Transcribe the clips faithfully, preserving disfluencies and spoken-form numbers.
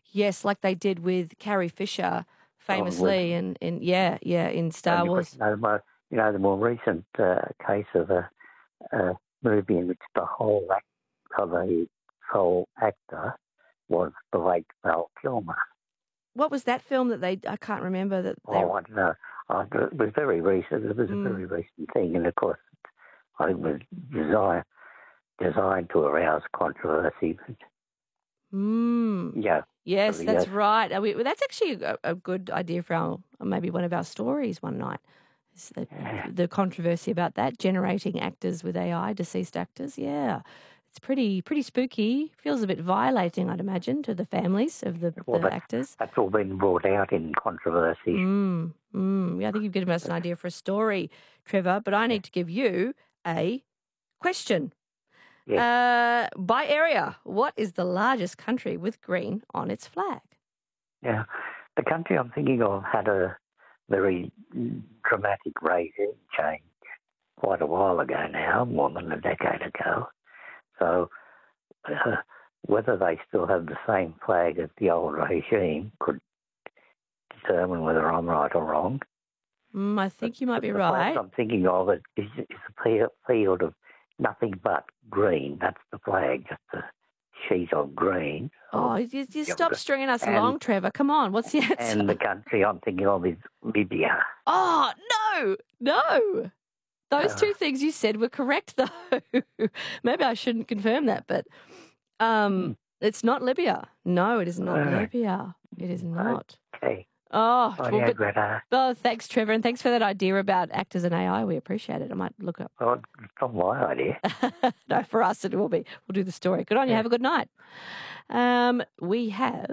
Yes, like they did with Carrie Fisher, famously, Oh, and in, in yeah, yeah, in Star you Wars. know, my, you know, the more recent uh, case of a, a movie in which the whole act of a sole actor was the late Val Kilmer. What was that film that they? I can't remember that. They, Oh, I don't know. I, it was very recent. It was Mm. a very recent thing, and of course, I think it was designed designed to arouse controversy. But, mm. yeah. Yes, so, that's yes. right. Are we, well, that's actually a, a good idea for our, maybe one of our stories one night. Is the, Yeah. the controversy about that, generating actors with A I, deceased actors. Yeah, it's pretty pretty spooky. Feels a bit violating, I'd imagine, to the families of the, Well, the that's, actors. that's all been brought out in controversy. Mm, mm. Yeah, I think you've given us an idea for a story, Trevor, but I need to give you a question. Yes. Uh, by area, what is the largest country with green on its flag? Yeah. The country I'm thinking of had a very dramatic regime change quite a while ago now, more than a decade ago. So uh, whether they still have the same flag as the old regime could determine whether I'm right or wrong. Mm, I think but, you might but be the right. flag I'm thinking of is, is, is a field of nothing but green. That's the flag, just a sheet of green. Oh, of, you, you stop stringing us and, along, Trevor. Come on, what's the answer? And the country I'm thinking of is Libya. Oh, no, no. Those Uh, two things you said were correct, though. Maybe I shouldn't confirm that, but um, it's not Libya. No, it is not uh, Libya. It is not. Okay. Oh, Oh, well, yeah, but, Greta. oh, thanks, Trevor, and thanks for that idea about actors and A I. We appreciate it. I might look up. Oh, it's not my idea. No, for us it will be. We'll do the story. Good on you. Yeah. Have a good night. Um, we have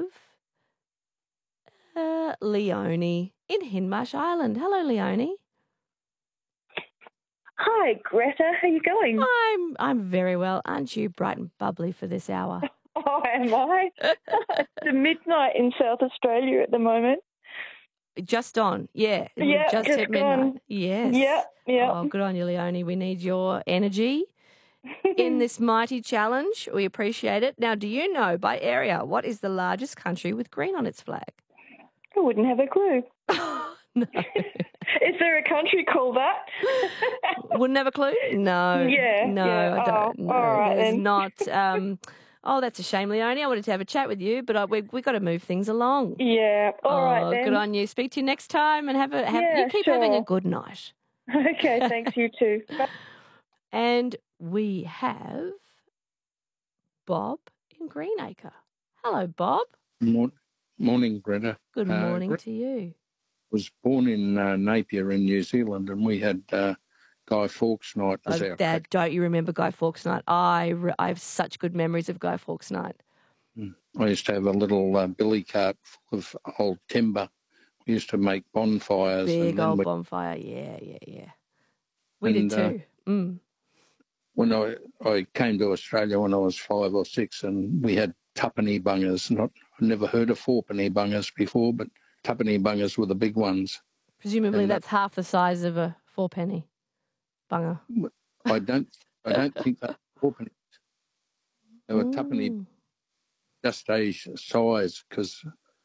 uh, Leonie in Hindmarsh Island. Hello, Leonie. Hi, Greta. How are you going? I'm I'm very well. Aren't you bright and bubbly for this hour? Oh, am I? It's the midnight in South Australia at the moment. Just on, yeah. We've Yeah, just, just hit midnight. gone. Yes. Yeah, yeah. Oh, good on you, Leonie. We need your energy in this mighty challenge. We appreciate it. Now, do you know by area what is the largest country with green on its flag? I wouldn't have a clue. No. Is there a country called that? Wouldn't have a clue? No. Yeah. No, yeah. I don't. Oh, No, all right, there's then. not. Um, oh, that's a shame, Leonie. I wanted to have a chat with you, but I, we we got to move things along. Yeah. All oh, right then. Good on you. Speak to you next time, and have a have. Yeah, you keep sure. having a good night. Okay. Thanks. You too. Bye. And we have Bob in Greenacre. Hello, Bob. Mor- Morning, Greta. Good Uh, morning Greta to you. was born in uh, Napier in New Zealand, and we had uh, Guy Fawkes Night as Oh, our Dad, don't you remember Guy Fawkes Night? I, re- I have such good memories of Guy Fawkes Night. Mm. I used to have a little uh, billy cart full of old timber. We used to make bonfires. Big and then old we, bonfire. Yeah, yeah, yeah. We and, did too. Uh, mm. When I, I came to Australia when I was five or six, and we had tuppenny bungers. Not, I'd never heard of fourpenny bungers before, but tuppenny bungers were the big ones. Presumably And that's that, half the size of a four penny bunger. I don't I don't think they were fourpenny. They were mm. tuppenny, just a size, because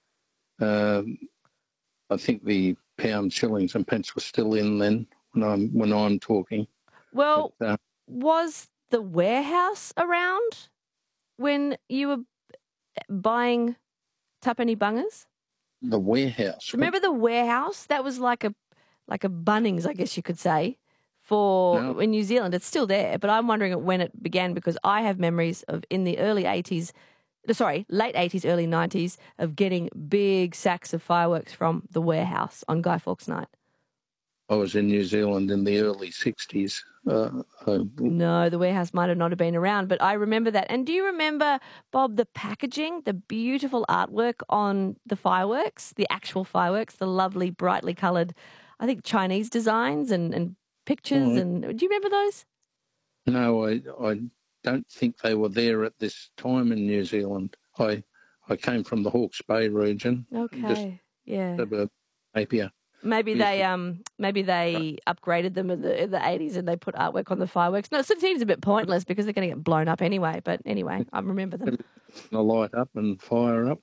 um, I think the pound, shillings and pence were still in then when I'm, when I'm talking. Well, but, uh, was the warehouse around when you were buying tuppenny bungers? The warehouse. Remember the warehouse? That was like a like a Bunnings, I guess you could say, for no. in New Zealand. It's still there, but I'm wondering when it began because I have memories of in the early eighties, sorry, late eighties, early nineties of getting big sacks of fireworks from the warehouse on Guy Fawkes Night. I was in New Zealand in the early sixties. Uh, uh, no, the warehouse might have not have been around, but I remember that. And do you remember, Bob, the packaging, the beautiful artwork on the fireworks, the actual fireworks, the lovely, brightly coloured, I think, Chinese designs and, and pictures? Mm. And do you remember those? No, I, I don't think they were there at this time in New Zealand. I I came from the Hawke's Bay region. Okay, just yeah. Suburb Napier. Maybe they um maybe they upgraded them in the in the eighties and they put artwork on the fireworks. No, it seems a bit pointless because they're going to get blown up anyway. But anyway, I remember them. They'll light up and fire up.